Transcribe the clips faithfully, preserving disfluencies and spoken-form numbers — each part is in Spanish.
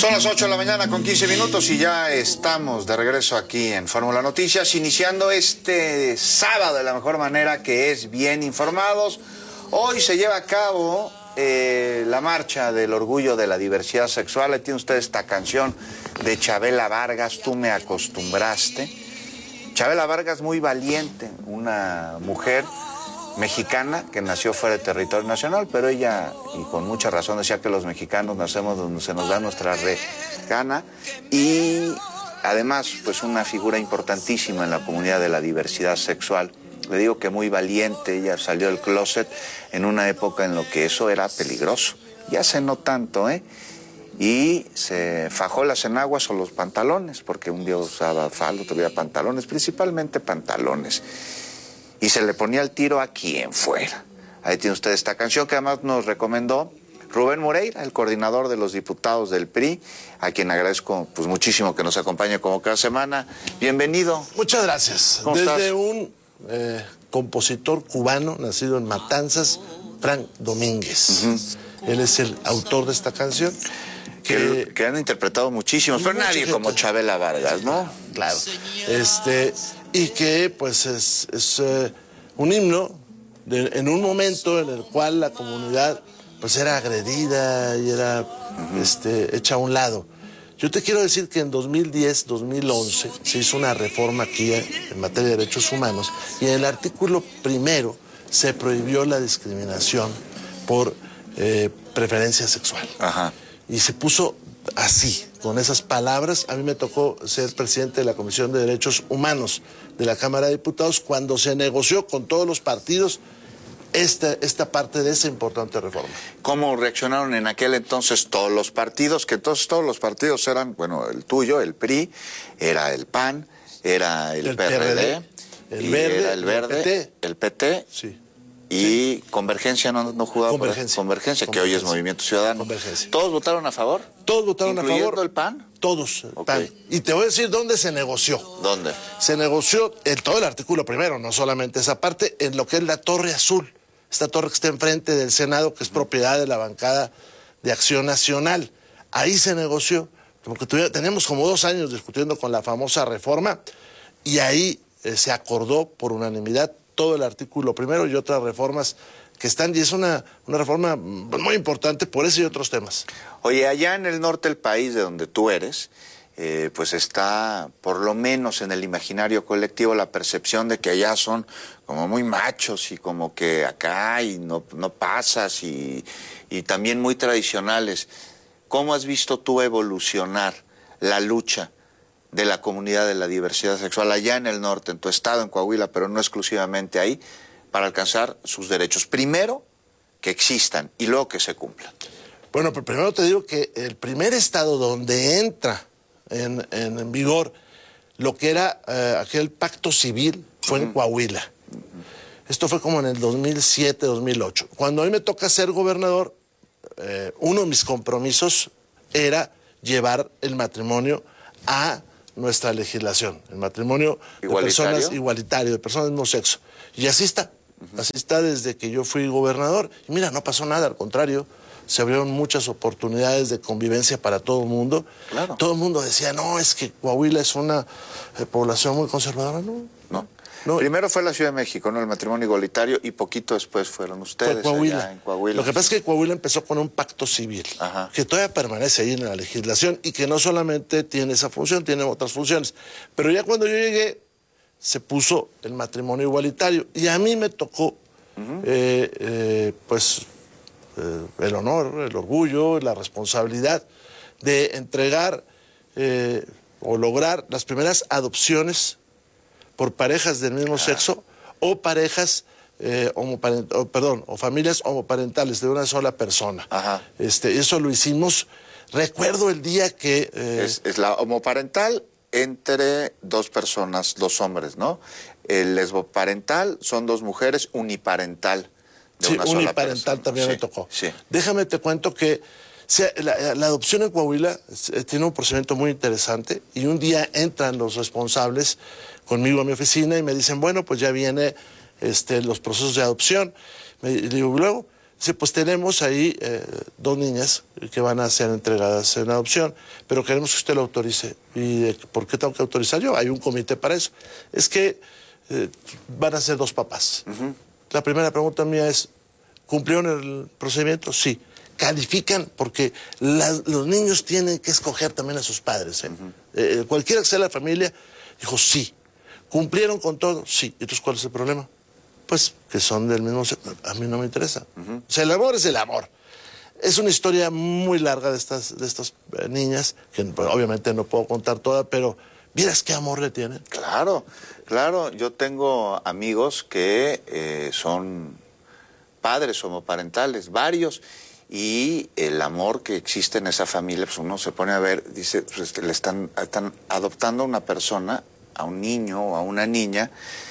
Son las ocho de la mañana con quince minutos y ya estamos de regreso aquí en Fórmula Noticias, iniciando este sábado de la mejor manera, que es bien informados. Hoy se lleva a cabo eh, la marcha del orgullo de la diversidad sexual. Ahí tiene usted esta canción de Chabela Vargas, Tú me acostumbraste. Chabela Vargas, muy valiente, una mujer mexicana que nació fuera de territorio nacional, pero ella, y con mucha razón, decía que los mexicanos nacemos donde se nos da nuestra gana, y además, pues una figura importantísima en la comunidad de la diversidad sexual. Le digo que muy valiente, ella salió del closet en una época en lo que eso era peligroso. Ya se no tanto, ¿eh? Y se fajó las enaguas o los pantalones, porque un día usaba falda, otro día pantalones, principalmente pantalones. Y se le ponía el tiro a quien fuera. Ahí tiene usted esta canción que además nos recomendó Rubén Moreira, el coordinador de los diputados del P R I, a quien agradezco pues muchísimo que nos acompañe como cada semana. Bienvenido. Muchas gracias. ¿Cómo Desde estás? un eh, compositor cubano nacido en Matanzas, Frank Domínguez. Uh-huh. Él es el autor de esta canción. Que, que, que han interpretado muchísimos, pero nadie gente. como Chabela Vargas, ¿no? Claro. Este, y que pues es, es uh, un himno de, en un momento en el cual la comunidad pues era agredida y era uh-huh. este, hecha a un lado. Yo te quiero decir que en dos mil diez, dos mil once se hizo una reforma aquí en materia de derechos humanos y en el artículo primero se prohibió la discriminación por eh, preferencia sexual. Ajá. Y se puso así, con esas palabras. A mí me tocó ser presidente de la Comisión de Derechos Humanos de la Cámara de Diputados cuando se negoció con todos los partidos esta, esta parte de esa importante reforma. ¿Cómo reaccionaron en aquel entonces todos los partidos? Que entonces todos los partidos eran, bueno, el tuyo, el P R I, era el P A N, era el, el P R D, el Verde, era el Verde, el P T. El P T sí. Y sí. Convergencia no, no jugaba Convergencia. por Convergencia, Convergencia, que hoy es Movimiento Ciudadano. Convergencia. ¿Todos votaron a favor? Todos votaron a favor. ¿Incluyendo el P A N? Todos, el okay. P A N. Y te voy a decir dónde se negoció. ¿Dónde? Se negoció en todo el artículo primero, no solamente esa parte, en lo que es la Torre Azul. Esta torre que está enfrente del Senado, que es propiedad de la bancada de Acción Nacional. Ahí se negoció, porque tuvimos, teníamos como dos años discutiendo con la famosa reforma, y ahí eh, se acordó por unanimidad todo el artículo primero y otras reformas que están, y es una, una reforma muy importante por eso y otros temas. Oye, allá en el norte del país, de donde tú eres, eh, pues está, por lo menos en el imaginario colectivo, la percepción de que allá son como muy machos y como que acá y no, no pasas y, y también muy tradicionales. ¿Cómo has visto tú evolucionar la lucha de la comunidad de la diversidad sexual allá en el norte, en tu estado, en Coahuila, pero no exclusivamente ahí, para alcanzar sus derechos? Primero, que existan y luego que se cumplan. Bueno, pero primero te digo que el primer estado donde entra en, en, en vigor lo que era eh, aquel pacto civil fue uh-huh. en Coahuila. Uh-huh. Esto fue como en el dos mil siete, dos mil ocho. Cuando a mí me toca ser gobernador, eh, uno de mis compromisos era llevar el matrimonio a nuestra legislación, el matrimonio de personas igualitario, de personas del mismo sexo. Y así está, uh-huh. así está desde que yo fui gobernador. Y mira, no pasó nada, al contrario, se abrieron muchas oportunidades de convivencia para todo el mundo. Claro. Todo el mundo decía, no, es que Coahuila es una eh, población muy conservadora. No, no. No. Primero fue la Ciudad de México, ¿no? El matrimonio igualitario, y poquito después fueron ustedes. Fue Coahuila. Allá en Coahuila. Lo que pasa es que Coahuila empezó con un pacto civil, Ajá. que todavía permanece ahí en la legislación y que no solamente tiene esa función, tiene otras funciones. Pero ya cuando yo llegué, se puso el matrimonio igualitario. Y a mí me tocó, uh-huh. eh, eh, pues, eh, el honor, el orgullo, la responsabilidad de entregar eh, o lograr las primeras adopciones por parejas del mismo ah. sexo o parejas eh, homoparent o, perdón, o familias homoparentales de una sola persona. Ajá. Este, eso lo hicimos. Recuerdo el día que eh, es, es la homoparental entre dos personas, dos hombres, ¿no? El lesboparental son dos mujeres, uniparental de sí, una sola uniparental persona. también sí, me tocó. Sí. Déjame te cuento que o sea, la, la adopción en Coahuila tiene un procedimiento muy interesante y un día entran los responsables conmigo a mi oficina y me dicen, bueno, pues ya viene este, los procesos de adopción. Me, y digo, luego, Dice, pues tenemos ahí eh, dos niñas que van a ser entregadas en adopción, pero queremos que usted lo autorice. ¿Y de, por qué tengo que autorizar yo? Hay un comité para eso. Es que eh, van a ser dos papás. Uh-huh. La primera pregunta mía es, ¿cumplieron el procedimiento? Sí. ¿Califican? Porque la, los niños tienen que escoger también a sus padres. ¿eh? Uh-huh. eh, cualquiera que sea la familia, dijo sí. ¿Cumplieron con todo? Sí. Entonces, ¿cuál es el problema? Pues que son del mismo sexo. A mí no me interesa. Uh-huh. O sea, el amor es el amor. Es una historia muy larga de estas, de estas eh, niñas, que pues, obviamente no puedo contar toda, pero ¿vieras qué amor le tienen? Claro, claro. Yo tengo amigos que eh, son padres homoparentales, varios, y el amor que existe en esa familia, pues uno se pone a ver, dice, pues, le están, están adoptando a una persona, a un niño o a una niña,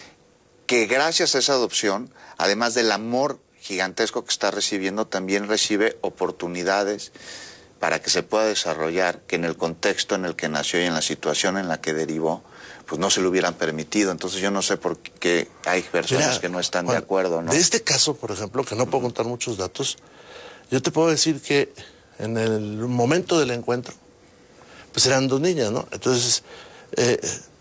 que gracias a esa adopción, además del amor gigantesco que está recibiendo, también recibe oportunidades para que se pueda desarrollar, que en el contexto en el que nació y en la situación en la que derivó, pues no se lo hubieran permitido. Entonces yo no sé por qué hay personas Mira, que no están Juan, de acuerdo, ¿no? De este caso, por ejemplo, que no puedo contar muchos datos, yo te puedo decir que en el momento del encuentro, pues eran dos niñas, ¿no? Entonces, eh,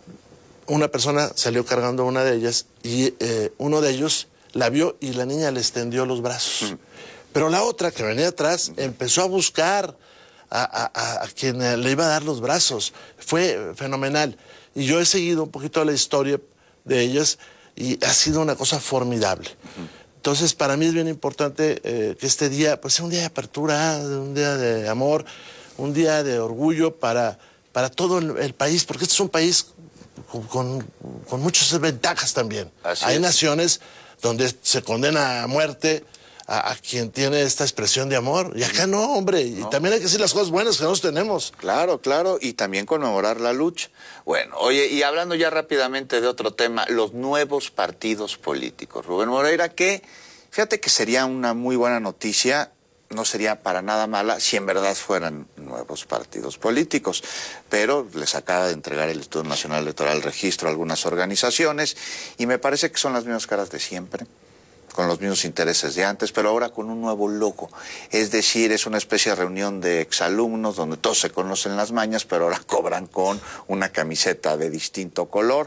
una persona salió cargando a una de ellas y eh, uno de ellos la vio y la niña le extendió los brazos. Uh-huh. Pero la otra, que venía atrás, uh-huh. empezó a buscar a, a, a quien le iba a dar los brazos. Fue fenomenal. Y yo he seguido un poquito la historia de ellas y ha sido una cosa formidable. Uh-huh. Entonces, para mí es bien importante eh, que este día, pues sea un día de apertura, un día de amor, un día de orgullo para, para todo el, el país, porque este es un país con, con, con muchas ventajas también. Así Hay es. naciones donde se condena a muerte a, a quien tiene esta expresión de amor, y acá no, hombre, no. Y también hay que decir las cosas buenas que nosotros tenemos. Claro, claro, y también conmemorar la lucha. Bueno, oye, y hablando ya rápidamente de otro tema, los nuevos partidos políticos. Rubén Moreira, que fíjate que sería una muy buena noticia, no sería para nada mala si en verdad fueran nuevos partidos políticos, pero les acaba de entregar el Instituto Nacional Electoral registro a algunas organizaciones y me parece que son las mismas caras de siempre, con los mismos intereses de antes, pero ahora con un nuevo logo. Es decir, es una especie de reunión de exalumnos donde todos se conocen las mañas, pero ahora cobran con una camiseta de distinto color.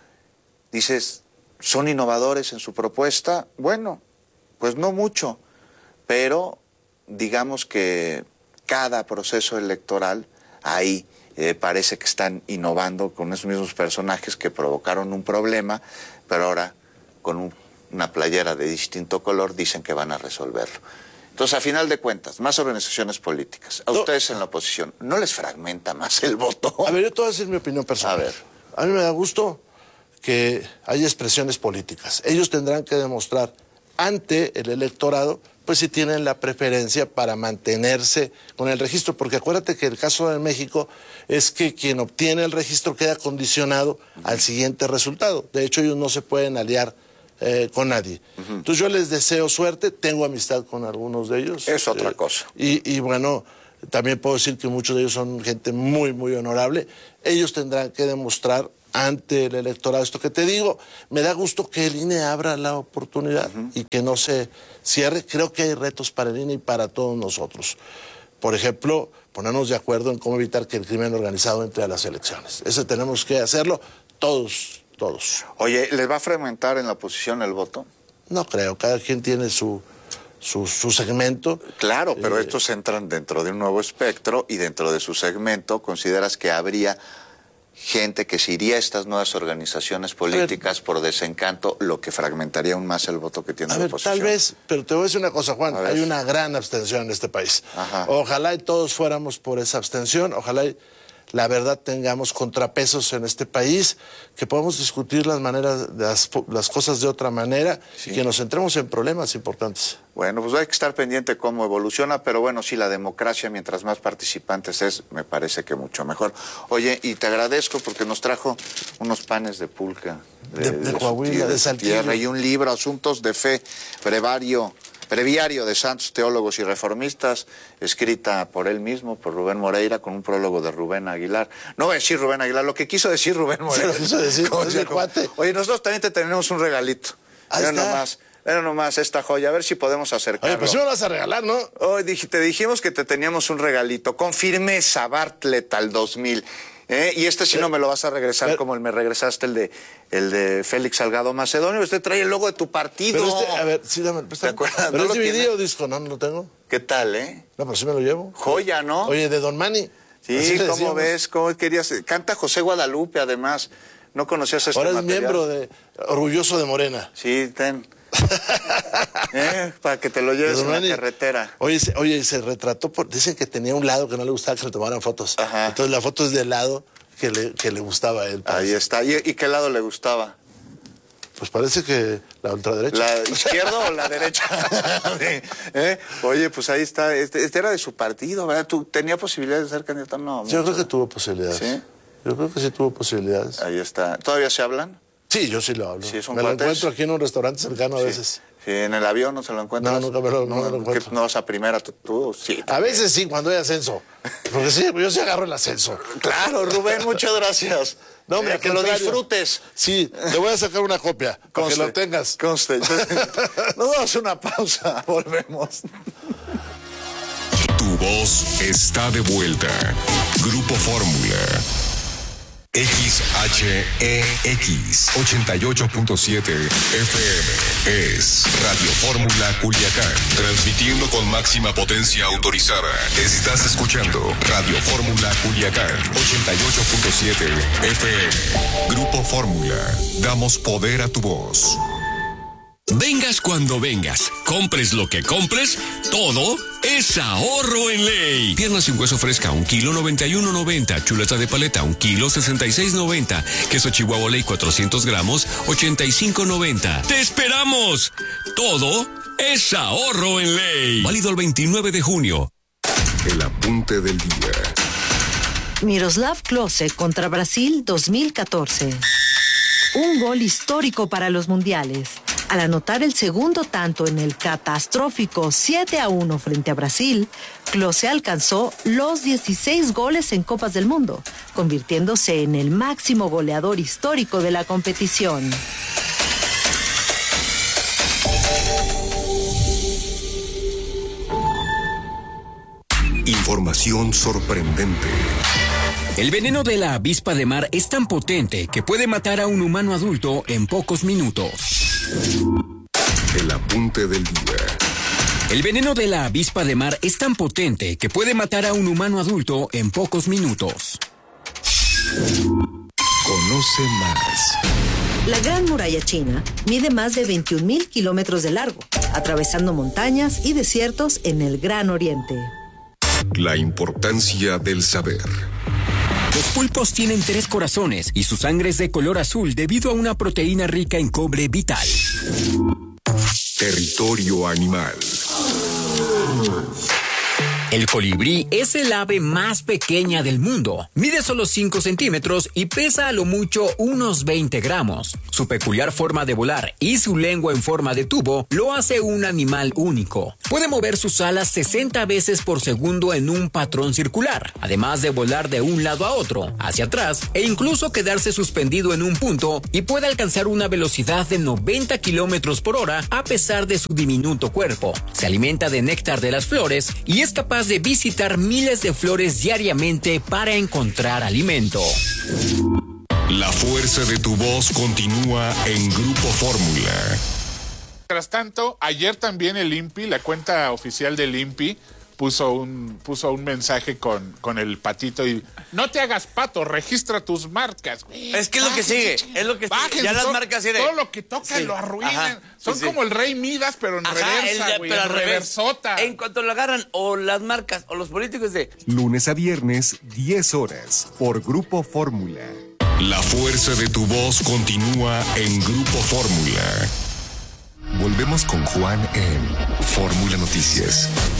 Dices, ¿son innovadores en su propuesta? Bueno, pues no mucho, pero digamos que cada proceso electoral ahí eh, parece que están innovando con esos mismos personajes que provocaron un problema, pero ahora con un, una playera de distinto color dicen que van a resolverlo. Entonces, a final de cuentas, más organizaciones políticas, a no. ustedes en la oposición, ¿no les fragmenta más el voto? A ver, yo te voy a decir mi opinión personal. A ver. A mí me da gusto que haya expresiones políticas. Ellos tendrán que demostrar ante el electorado, pues si tienen la preferencia para mantenerse con el registro, porque acuérdate que el caso de México es que quien obtiene el registro queda condicionado uh-huh. al siguiente resultado. De hecho, ellos no se pueden aliar eh, con nadie. Uh-huh. Entonces yo les deseo suerte, tengo amistad con algunos de ellos. Es otra eh, cosa. Y, y bueno, también puedo decir que muchos de ellos son gente muy, muy honorable. Ellos tendrán que demostrar ante el electorado esto que te digo. Me da gusto que el I N E abra la oportunidad uh-huh. y que no se cierre. Creo que hay retos para el I N E y para todos nosotros. Por ejemplo, ponernos de acuerdo en cómo evitar que el crimen organizado entre a las elecciones. Eso tenemos que hacerlo todos, todos. Oye, ¿les va a fragmentar en la oposición el voto? No creo, cada quien tiene su, su, su segmento. Claro, pero eh... estos entran dentro de un nuevo espectro y dentro de su segmento consideras que habría gente que se iría a estas nuevas organizaciones políticas por desencanto, lo que fragmentaría aún más el voto que tiene a la ver, oposición. Tal vez, pero te voy a decir una cosa, Juan, hay una gran abstención en este país. Ajá. Ojalá y todos fuéramos por esa abstención, ojalá y la verdad tengamos contrapesos en este país, que podamos discutir las maneras, las, las cosas de otra manera, sí. y que nos centremos en problemas importantes. Bueno, pues hay que estar pendiente cómo evoluciona, pero bueno, sí, la democracia, mientras más participantes es, me parece que mucho mejor. Oye, y te agradezco porque nos trajo unos panes de pulca. De, de, de, de Coahuila, tierra, de Saltillo. Y un libro, Asuntos de Fe, brevario, breviario de santos teólogos y reformistas, escrita por él mismo, por Rubén Moreira, con un prólogo de Rubén Aguilar. No voy a decir Rubén Aguilar, lo que quiso decir Rubén Moreira. Se lo quiso decir, como, como, oye, nosotros también te tenemos un regalito. Ahí Yo está. nomás. Pero nomás esta joya, a ver si podemos acercarlo. Oye, pues sí me lo vas a regalar, ¿no? Hoy dije, te dijimos que te teníamos un regalito. Con firmeza, Bartlett al dos mil. ¿Eh? Y este sí no me lo vas a regresar pero, como el me regresaste el de el de Félix Salgado Macedonio. Usted trae el logo de tu partido. Pero este, a ver, sí, dame, ¿te acuerdas? ¿Pero ¿No es D V D o disco? No, no lo tengo. ¿Qué tal, eh? No, pero sí me lo llevo. Joya, ¿no? Oye, de Don Manny. Sí, ¿cómo ves? ¿Cómo querías? Canta José Guadalupe, además. ¿No conocías este Ahora es material? miembro de Orgulloso de Morena. Sí, ten. ¿Eh? Para que te lo lleves en la carretera. Oye, se, oye, se retrató por... Dicen que tenía un lado que no le gustaba que le tomaran fotos. Ajá. Entonces la foto es del lado que le, que le gustaba a él. Ahí está. ¿Y, ¿Y qué lado le gustaba? Pues parece que la ultraderecha. ¿La izquierda o la derecha? Sí. ¿Eh? Oye, pues ahí está. Este, este era de su partido, ¿verdad? ¿Tú tenía posibilidades de ser candidato? No. Yo creo que tuvo posibilidades. ¿Sí? Yo creo que sí tuvo posibilidades. Ahí está. ¿Todavía se hablan? Sí, yo sí lo hablo. Sí, me lo encuentro aquí en un restaurante cercano a sí. veces. Sí, en el avión no se lo encuentras. No, nunca me lo, no, no me lo encuentro. No vas a primera, tú, tú sí. A veces sí, cuando hay ascenso. Porque sí, yo sí agarro el ascenso. Claro, Rubén, muchas gracias. No, hombre, eh, que lo disfrutes. Sí, te voy a sacar una copia, para que lo tengas. Conste. Nos damos una pausa, volvemos. Tu voz está de vuelta. Grupo Fórmula. X H E X ochenta y ocho punto siete F M es Radio Fórmula Culiacán, transmitiendo con máxima potencia autorizada. Estás escuchando Radio Fórmula Culiacán ochenta y ocho punto siete F M. Grupo Fórmula, damos poder a tu voz. Vengas cuando vengas, compres lo que compres, todo es ahorro en ley. Pierna sin hueso fresca, un kilo noventa y uno noventa. Chuleta de paleta, un kilo sesenta y seis noventa. Queso Chihuahua Ley cuatrocientos gramos, ochenta y cinco noventa. ¡Te esperamos! Todo es ahorro en ley. Válido el veintinueve de junio. El apunte del día. Miroslav Klose contra Brasil dos mil catorce. Un gol histórico para los mundiales. Al anotar el segundo tanto en el catastrófico siete a uno frente a Brasil, Klose alcanzó los dieciséis goles en Copas del Mundo, convirtiéndose en el máximo goleador histórico de la competición. Información sorprendente. El veneno de la avispa de mar es tan potente que puede matar a un humano adulto en pocos minutos. El apunte del día. El veneno de la avispa de mar es tan potente que puede matar a un humano adulto en pocos minutos. Conoce más. La Gran Muralla China mide más de veintiún mil kilómetros de largo, atravesando montañas y desiertos en el Gran Oriente. La importancia del saber. Los pulpos tienen tres corazones y su sangre es de color azul debido a una proteína rica en cobre vital. Territorio animal. El colibrí es el ave más pequeña del mundo. Mide solo cinco centímetros y pesa a lo mucho unos veinte gramos. Su peculiar forma de volar y su lengua en forma de tubo lo hace un animal único. Puede mover sus alas sesenta veces por segundo en un patrón circular, además de volar de un lado a otro, hacia atrás e incluso quedarse suspendido en un punto, y puede alcanzar una velocidad de noventa kilómetros por hora a pesar de su diminuto cuerpo. Se alimenta de néctar de las flores y es capaz de visitar miles de flores diariamente para encontrar alimento. La fuerza de tu voz continúa en Grupo Fórmula. Mientras tanto, ayer también el I N P I, la cuenta oficial del I N P I, puso un, puso un mensaje con, con el patito y no te hagas pato, registra tus marcas. Es que es lo que sigue, es lo que sigue. Ya las marcas así de... Todo lo que tocan Sí. lo arruinan. Ajá, Son sí, sí. como el Rey Midas, pero en Ajá, reversa, el- güey, pero en al revés. reversota. En cuanto lo agarran, o las marcas, o los políticos de... Lunes a viernes, diez horas, por Grupo Fórmula. La fuerza de tu voz continúa en Grupo Fórmula. Volvemos con Juan en Fórmula Noticias.